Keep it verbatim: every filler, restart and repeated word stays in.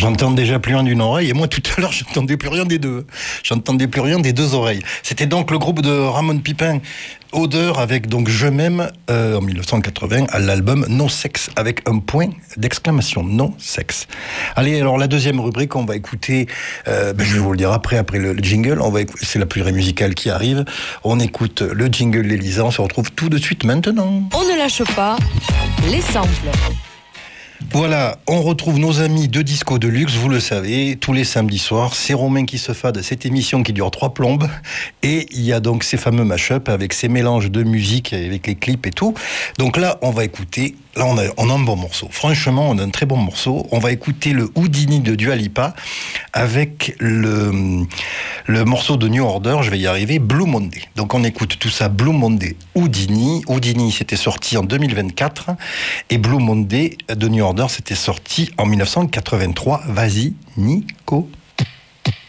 J'entends déjà plus rien d'une oreille, et moi tout à l'heure j'entendais plus rien des deux. J'entendais plus rien des deux oreilles. C'était donc le groupe de Ramon Pipin, Odeur, avec donc Je m'aime, euh, en dix-neuf cent quatre-vingts, à l'album Non Sexe, avec un point d'exclamation, Non Sexe. Allez, alors la deuxième rubrique, on va écouter, euh, ben, je vais vous le dire après, après le, le jingle, on va écouter, c'est la purée musicale qui arrive, on écoute le jingle d'Elisa, on se retrouve tout de suite maintenant. On ne lâche pas les samples. Voilà, on retrouve nos amis de Disco Deluxe, vous le savez, tous les samedis soirs. C'est Romain qui se fade cette émission qui dure trois plombes. Et il y a donc ces fameux mash-up avec ces mélanges de musique, avec les clips et tout. Donc là, on va écouter, là on a, on a un bon morceau. Franchement, on a un très bon morceau. On va écouter le Houdini de Dua Lipa avec le, le morceau de New Order, je vais y arriver, Blue Monday. Donc on écoute tout ça, Blue Monday, Houdini. Houdini, c'était sorti en deux mille vingt-quatre. Et Blue Monday de New Order, c'était sorti en dix-neuf cent quatre-vingt-trois. Vas-y, Nico.